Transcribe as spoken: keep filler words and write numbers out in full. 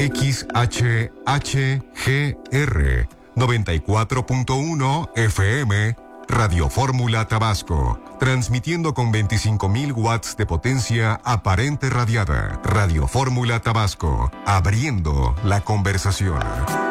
X H H G R noventa y cuatro punto uno F M, Radio Fórmula Tabasco, transmitiendo con veinticinco mil watts de potencia aparente radiada. Radio Fórmula Tabasco, abriendo la conversación.